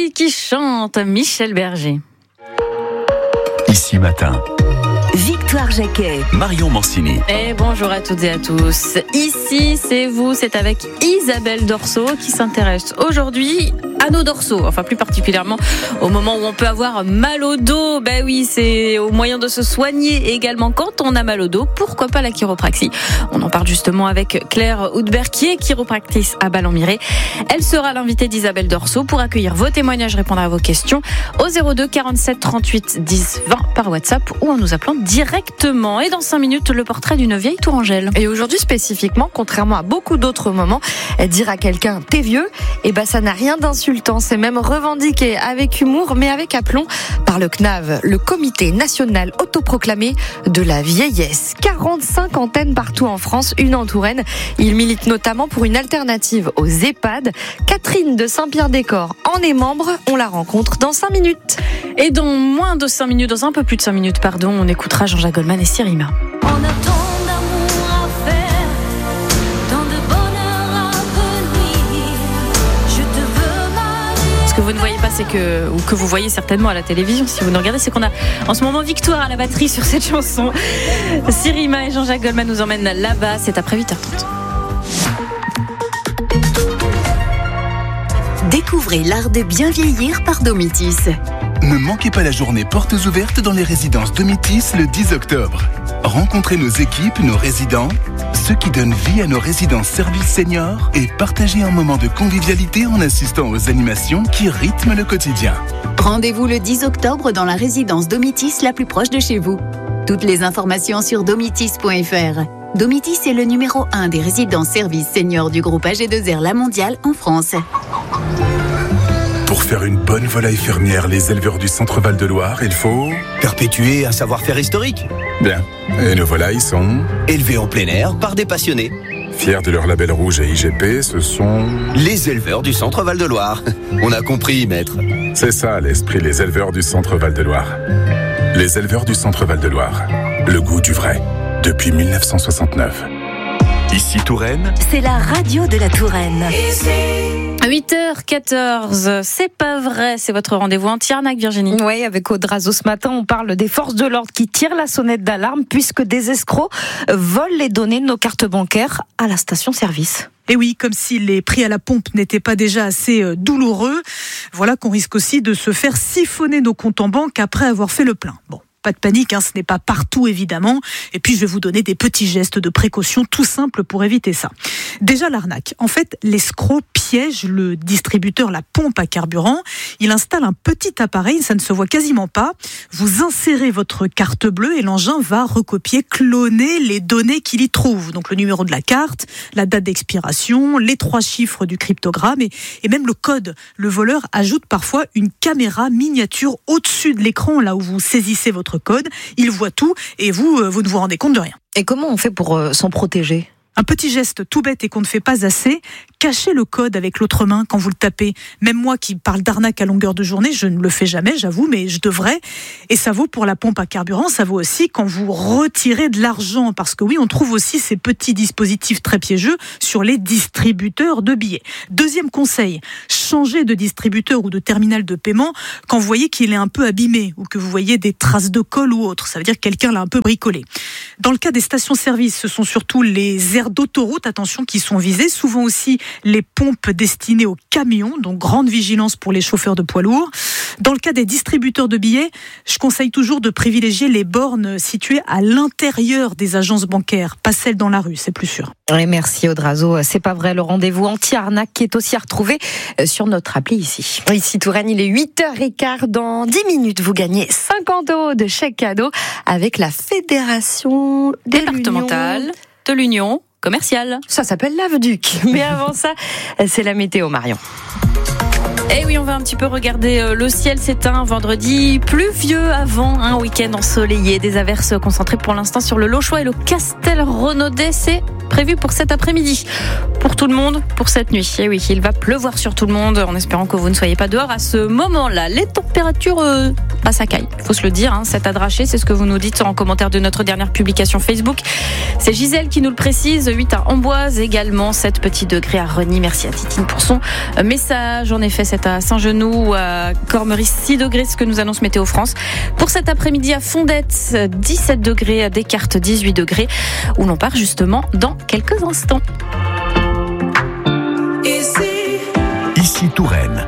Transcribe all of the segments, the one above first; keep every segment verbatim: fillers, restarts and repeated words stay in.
lui qui chante, Michel Berger. Ici Matin. Victoire Jacquet, Marion Mancini. Et bonjour à toutes et à tous. Ici, c'est vous, c'est avec Isabelle Dorso qui s'intéresse aujourd'hui à nos dorsaux, enfin plus particulièrement au moment où on peut avoir mal au dos. Ben oui, c'est au moyen de se soigner également quand on a mal au dos. Pourquoi pas la chiropraxie? On en parle justement avec Claire Houdbert qui est chiropractrice à Ballon-Miré. Elle sera l'invitée d'Isabelle Dorso pour accueillir vos témoignages, répondre à vos questions au zéro deux quarante-sept trente-huit dix vingt par WhatsApp ou en nous appelant directement. Et dans cinq minutes, le portrait d'une vieille tourangelle. Et aujourd'hui spécifiquement, contrairement à beaucoup d'autres moments, dire à quelqu'un t'es vieux, et ben ça n'a rien d'insultant. C'est même revendiqué avec humour, mais avec aplomb par le C N A V, le Comité national autoproclamé de la vieillesse. quarante-cinq antennes partout en France, une en Touraine. Il milite notamment pour une alternative aux EHPAD. Catherine de Saint-Pierre-des-Corps en est membre. On la rencontre dans cinq minutes. Et dans moins de cinq minutes, dans un peu plus de cinq minutes, pardon, on écoutera Jean-Jacques Goldman et Sirima. On a tant d'amour à faire, tant de bonheur à venir. Je te veux mal. Ce que vous ne voyez pas, c'est que, ou que vous voyez certainement à la télévision, si vous nous regardez, c'est qu'on a en ce moment Victoire à la batterie sur cette chanson. Sirima et Jean-Jacques Goldman nous emmènent là-bas, c'est après huit heures trente. découvrez l'art de bien vieillir par Domitis. Ne manquez pas la journée portes ouvertes dans les résidences Domitis le dix octobre. Rencontrez nos équipes, nos résidents, ceux qui donnent vie à nos résidences services seniors et partagez un moment de convivialité en assistant aux animations qui rythment le quotidien. Rendez-vous le dix octobre dans la résidence Domitis la plus proche de chez vous. Toutes les informations sur domitis point f r. Domitis est le numéro un des résidences services seniors du groupe A G deux R La Mondiale en France. Pour faire une bonne volaille fermière, les éleveurs du Centre Val-de-Loire, il faut... perpétuer un savoir-faire historique. Bien. Et nos volailles sont... élevés en plein air par des passionnés. Fiers de leur label rouge et I G P, ce sont... les éleveurs du Centre Val-de-Loire. On a compris, maître. C'est ça, l'esprit, les éleveurs du Centre Val-de-Loire. Les éleveurs du Centre Val-de-Loire. Le goût du vrai. Depuis mille neuf cent soixante-neuf. Ici Touraine. C'est la radio de la Touraine. huit heures quatorze, c'est pas vrai, c'est votre rendez-vous anti-arnaque, Virginie. Oui, avec Audrazo ce matin, on parle des forces de l'ordre qui tirent la sonnette d'alarme puisque des escrocs volent les données de nos cartes bancaires à la station-service. Et oui, comme si les prix à la pompe n'étaient pas déjà assez douloureux, voilà qu'on risque aussi de se faire siphonner nos comptes en banque après avoir fait le plein. Bon. Pas de panique, hein, ce n'est pas partout évidemment. Et puis je vais vous donner des petits gestes de précaution tout simples pour éviter ça. Déjà l'arnaque. En fait, l'escroc piège le distributeur, la pompe à carburant. Il installe un petit appareil, ça ne se voit quasiment pas. Vous insérez votre carte bleue et l'engin va recopier, cloner les données qu'il y trouve. Donc le numéro de la carte, la date d'expiration, les trois chiffres du cryptogramme et, et même le code. Le voleur ajoute parfois une caméra miniature au-dessus de l'écran, là où vous saisissez votre code, il voit tout et vous, vous ne vous rendez compte de rien. Et comment on fait pour euh, s'en protéger ? Un petit geste tout bête et qu'on ne fait pas assez, cachez le code avec l'autre main quand vous le tapez. Même moi qui parle d'arnaque à longueur de journée, je ne le fais jamais, j'avoue, mais je devrais. Et ça vaut pour la pompe à carburant, ça vaut aussi quand vous retirez de l'argent. Parce que oui, on trouve aussi ces petits dispositifs très piégeux sur les distributeurs de billets. Deuxième conseil, changez de distributeur ou de terminal de paiement quand vous voyez qu'il est un peu abîmé ou que vous voyez des traces de colle ou autre. Ça veut dire que quelqu'un l'a un peu bricolé. Dans le cas des stations-service, ce sont surtout les aires d'autoroute, attention, qui sont visées. Souvent aussi les pompes destinées aux camions, donc grande vigilance pour les chauffeurs de poids lourds. Dans le cas des distributeurs de billets, je conseille toujours de privilégier les bornes situées à l'intérieur des agences bancaires, pas celles dans la rue, c'est plus sûr. Oui, merci Audrazo. C'est pas vrai, le rendez-vous anti-arnaque qui est aussi à retrouver sur notre appli ici. Ici Touraine, il est huit heures quinze. Dans dix minutes, vous gagnez cinquante euros de chèque cadeau avec la Fédération de départementale de l'Union commerciale. Ça s'appelle l'Aveduc. Mais avant ça, c'est la météo, Marion. Eh oui, on va un petit peu regarder le ciel. C'est un vendredi pluvieux avant un week-end ensoleillé. Des averses concentrées pour l'instant sur le Lochois et le Castelrenaudet. C'est prévu pour cet après-midi. Pour tout le monde, pour cette nuit. Et oui, il va pleuvoir sur tout le monde, en espérant que vous ne soyez pas dehors à ce moment-là. Les températures, euh, bah, ça caille, il faut se le dire. Hein, cet adraché, c'est ce que vous nous dites en commentaire de notre dernière publication Facebook. C'est Gisèle qui nous le précise. huit à Amboise également, sept petits degrés à Reny. Merci à Titine pour son message. En effet, c'est à Saint-Genoux, à Cormery, six degrés, ce que nous annonce Météo France. Pour cet après-midi à Fondette, dix-sept degrés, à Descartes, dix-huit degrés, où l'on part justement dans quelques instants. Ici, Ici Touraine.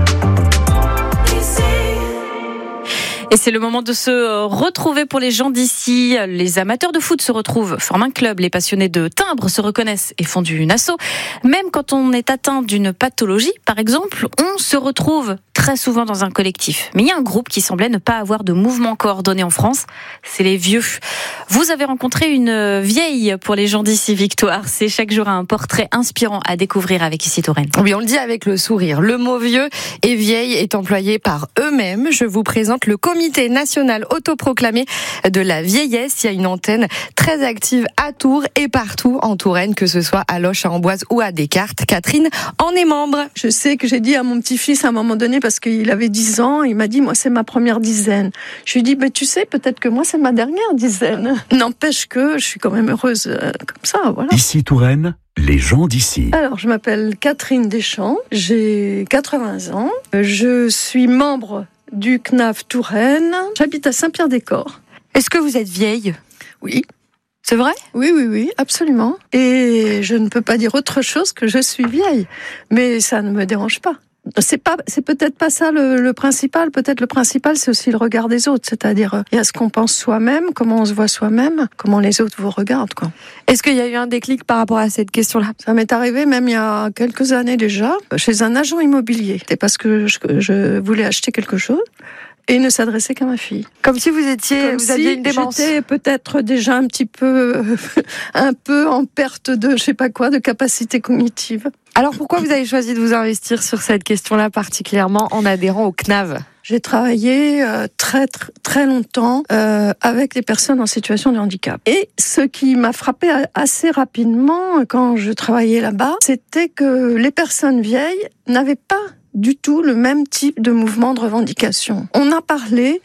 Et c'est le moment de se retrouver pour les gens d'ici. Les amateurs de foot se retrouvent, forment un club. Les passionnés de timbres se reconnaissent et font du nasso. Même quand on est atteint d'une pathologie, par exemple, on se retrouve très souvent dans un collectif. Mais il y a un groupe qui semblait ne pas avoir de mouvement coordonné en France. C'est les vieux. Vous avez rencontré une vieille pour les gens d'ici, Victoire. C'est chaque jour un portrait inspirant à découvrir avec Ici Touraine. Oui, on le dit avec le sourire. Le mot vieux et vieille est employé par eux-mêmes. Je vous présente le comité national autoproclamé de la vieillesse. Il y a une antenne très active à Tours et partout en Touraine, que ce soit à Loches, à Amboise ou à Descartes. Catherine en est membre. Je sais que j'ai dit à mon petit-fils à un moment donné, parce qu'il avait dix ans, il m'a dit, moi c'est ma première dizaine. Je lui ai dit, mais tu sais, peut-être que moi c'est ma dernière dizaine. N'empêche que je suis quand même heureuse euh, comme ça, voilà. Ici Touraine, les gens d'ici. Alors, je m'appelle Catherine Deschamps, j'ai quatre-vingts ans, je suis membre du C N A V Touraine. J'habite à Saint-Pierre-des-Corps. Est-ce que vous êtes vieille ? Oui. C'est vrai ? Oui, oui, oui, absolument. Et je ne peux pas dire autre chose que je suis vieille. Mais ça ne me dérange pas. C'est pas, c'est peut-être pas ça le, le principal. Peut-être le principal, c'est aussi le regard des autres. C'est-à-dire, il y a ce qu'on pense soi-même, comment on se voit soi-même, comment les autres vous regardent, quoi. Est-ce qu'il y a eu un déclic par rapport à cette question-là ? Ça m'est arrivé même il y a quelques années déjà, chez un agent immobilier. C'était parce que je, je voulais acheter quelque chose. Et il ne s'adressait qu'à ma fille. Comme si vous étiez, Comme vous si aviez une démence. J'étais peut-être déjà un petit peu, un peu en perte de, je sais pas quoi, de capacité cognitive. Alors pourquoi vous avez choisi de vous investir sur cette question-là particulièrement en adhérant au C N A V ? J'ai travaillé euh, très, très très longtemps euh, avec les personnes en situation de handicap. Et ce qui m'a frappé assez rapidement quand je travaillais là-bas, c'était que les personnes vieilles n'avaient pas du tout le même type de mouvement de revendication. On a parlé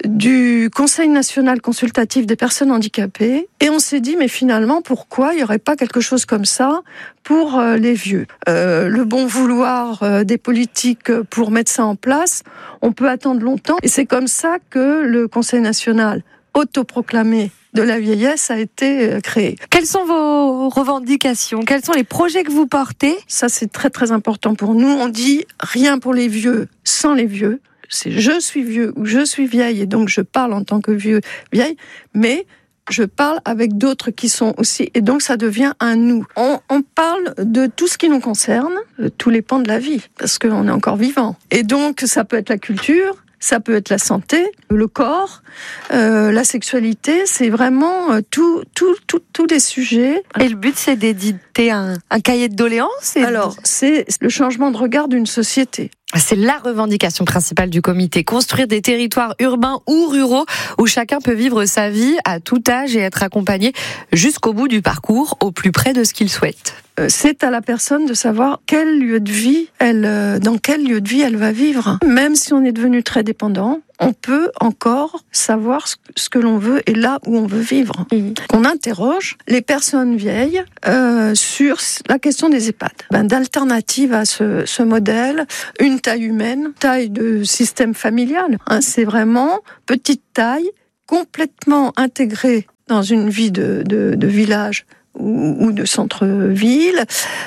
du Conseil national consultatif des personnes handicapées et on s'est dit, mais finalement, pourquoi il n'y aurait pas quelque chose comme ça pour euh, les vieux ? euh, Le bon vouloir euh, des politiques pour mettre ça en place, on peut attendre longtemps. Et c'est comme ça que le Conseil national autoproclamé de la vieillesse a été créé. Quelles sont vos revendications ? Quels sont les projets que vous portez ? Ça, c'est très très important pour nous. On dit rien pour les vieux sans les vieux. C'est je suis vieux ou je suis vieille et donc je parle en tant que vieux, vieille, mais je parle avec d'autres qui sont aussi, et donc ça devient un nous. On, on parle de tout ce qui nous concerne, de tous les pans de la vie, parce qu'on est encore vivant. Et donc ça peut être la culture, ça peut être la santé, le corps, euh, la sexualité, c'est vraiment euh, tout, tout, tout, tous les sujets. Et le but, c'est d'éditer un, un cahier de doléances et Alors, c'est le changement de regard d'une société. C'est la revendication principale du comité. Construire des territoires urbains ou ruraux où chacun peut vivre sa vie à tout âge et être accompagné jusqu'au bout du parcours, au plus près de ce qu'il souhaite. C'est à la personne de savoir quel lieu de vie elle, dans quel lieu de vie elle va vivre. Même si on est devenu très dépendant, on peut encore savoir ce que l'on veut et là où on veut vivre. Mmh. On interroge les personnes vieilles euh, sur la question des EHPAD. Ben, d'alternative à ce, ce modèle, une taille humaine, taille de système familial. Hein, c'est vraiment petite taille, complètement intégrée dans une vie de, de, de village ou, ou de centre-ville,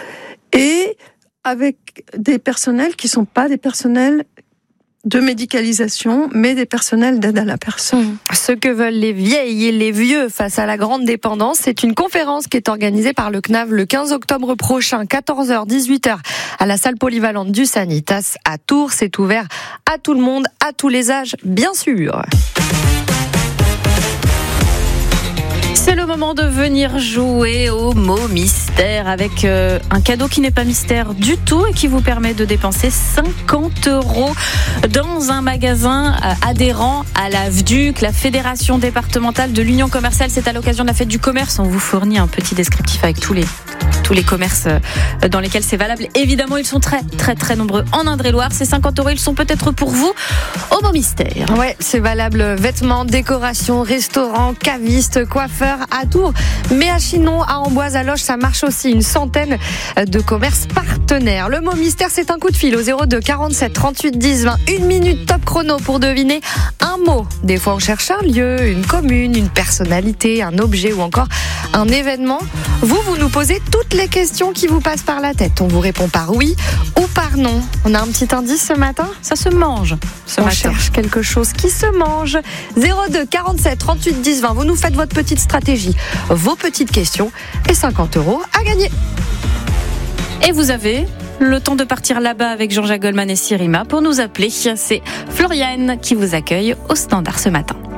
et avec des personnels qui ne sont pas des personnels de médicalisation, mais des personnels d'aide à la personne. Ce que veulent les vieilles et les vieux face à la grande dépendance, c'est une conférence qui est organisée par le C N A V le quinze octobre prochain, quatorze heures dix-huit heures, à la salle polyvalente du Sanitas à Tours. C'est ouvert à tout le monde, à tous les âges, bien sûr. C'est le moment de venir jouer au mot mystère avec euh, un cadeau qui n'est pas mystère du tout et qui vous permet de dépenser cinquante euros dans un magasin euh, adhérent à la V D U C, la Fédération départementale de l'Union commerciale. C'est à l'occasion de la fête du commerce. On vous fournit un petit descriptif avec tous les tous les commerces dans lesquels c'est valable. Évidemment, ils sont très, très, très nombreux en Indre-et-Loire. Ces cinquante euros, ils sont peut-être pour vous au mot mystère. Ouais, c'est valable. Vêtements, décoration, restaurant, caviste, coiffeur à Tours. Mais à Chinon, à Amboise, à Loches, ça marche aussi. Une centaine de commerces partenaires. Le mot mystère, c'est un coup de fil au zéro deux quarante-sept trente-huit dix vingt. Une minute top chrono pour deviner un mot. Des fois, on cherche un lieu, une commune, une personnalité, un objet ou encore un événement. Vous, vous nous posez toutes les questions qui vous passent par la tête. On vous répond par oui ou par non. On a un petit indice ce matin ? Ça se mange ce On matin. cherche quelque chose qui se mange. zéro deux quarante-sept trente-huit dix vingt. Vous nous faites votre petite stratégie, vos petites questions et cinquante euros à gagner. Et vous avez le temps de partir là-bas avec Jean-Jacques Goldman et Sirima pour nous appeler. C'est Floriane qui vous accueille au standard ce matin.